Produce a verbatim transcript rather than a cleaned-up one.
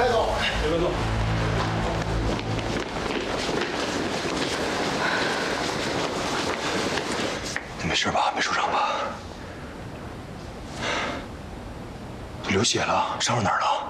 带走，别别动。你没事吧？没受伤吧？流血了，伤到哪儿了？